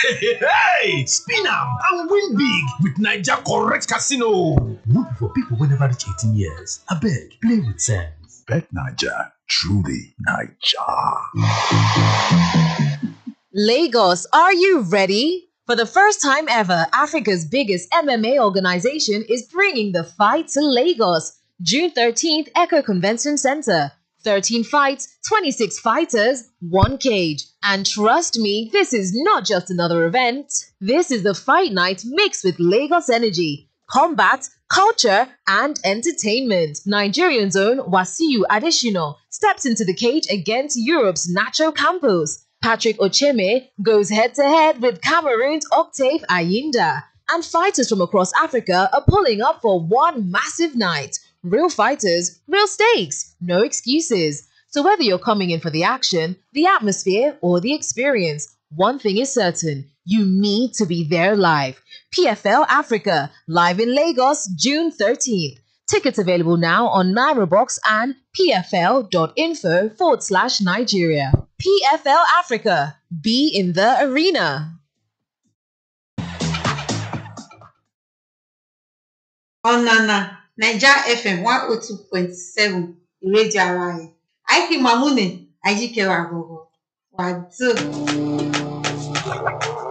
Hey, spin am and win big with Naija Correct Casino. No be for people wey never reach 18 years. Abeg, play with sense. Bet Naija, truly Naija. Lagos, are you ready? For the first time ever, Africa's biggest MMA organization is bringing the fight to Lagos. June 13th, Echo Convention Center. 13 fights, 26 fighters, 1 cage. And trust me, this is not just another event. This is the fight night mixed with Lagos energy, combat, culture, and entertainment. Nigerian's own Wasiu Adesina steps into the cage against Europe's Nacho Campos. Patrick Ocheme goes head-to-head with Cameroon's Octave Ayinda. And fighters from across Africa are pulling up for one massive night. Real fighters, real stakes, no excuses. So whether you're coming in for the action, the atmosphere, or the experience, one thing is certain, you need to be there live. PFL Africa, live in Lagos, June 13th. Tickets available now on NairoBox and pfl.info/Nigeria. PFL Africa, be in the arena. Onana Naija FM 102.7 ìrédíò ara ẹ̀. Àìkí Mamune Àyíkẹ́wà gbogbo. Wàdó.